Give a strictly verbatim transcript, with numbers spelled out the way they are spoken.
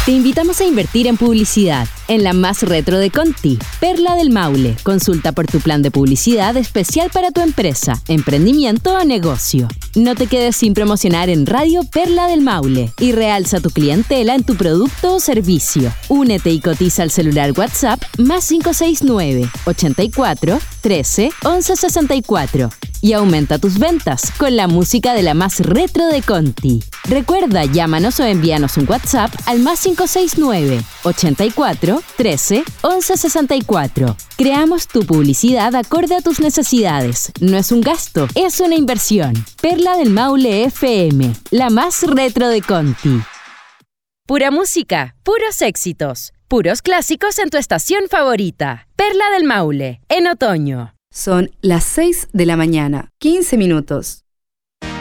Te invitamos a invertir en publicidad, en la más retro de Conti, Perla del Maule. Consulta por tu plan de publicidad especial para tu empresa, emprendimiento o negocio. No te quedes sin promocionar en Radio Perla del Maule y realza tu clientela en tu producto o servicio. Únete y cotiza al celular WhatsApp más cinco seis nueve, ochenta y cuatro, trece, once sesenta y cuatro y aumenta tus ventas con la música de la más retro de Conti. Recuerda, llámanos o envíanos un WhatsApp al más cinco seis nueve, ochenta y cuatro, trece, once sesenta y cuatro. Creamos tu publicidad acorde a tus necesidades. No es un gasto, es una inversión. Perla del Maule F M, la más retro de Conti. Pura música, puros éxitos, puros clásicos en tu estación favorita. Perla del Maule, en otoño. Son las seis de la mañana, quince minutos.